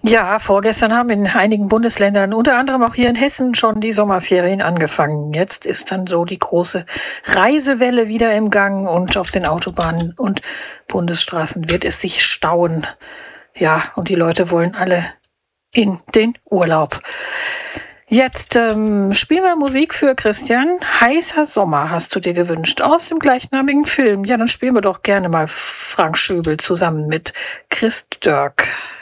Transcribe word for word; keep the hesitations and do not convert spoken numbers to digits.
Ja, vorgestern haben in einigen Bundesländern, unter anderem auch hier in Hessen, schon die Sommerferien angefangen. Jetzt ist dann so die große Reisewelle wieder im Gang und auf den Autobahnen und Bundesstraßen wird es sich stauen. Ja, und die Leute wollen alle in den Urlaub. Jetzt ähm, spielen wir Musik für Christian. Heißer Sommer hast du dir gewünscht aus dem gleichnamigen Film. Ja, dann spielen wir doch gerne mal Frank Schöbel zusammen mit Chris Dörk.